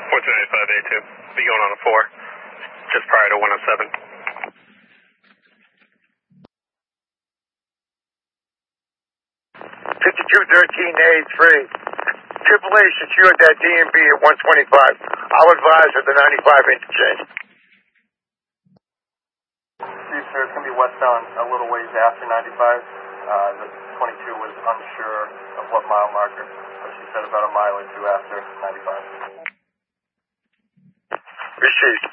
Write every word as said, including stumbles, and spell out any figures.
fourteen ninety-five A two. Be going on a four. Just prior to one oh seven. fifty-two thirteen A three. Triple A secured that D M B at one twenty-five. I'll advise at the ninety-five interchange. Steve, sir, it's going to be westbound a little ways after ninety-five. Uh, the twenty-two was unsure of what mile marker, but she said about a mile or two after ninety-five. Received.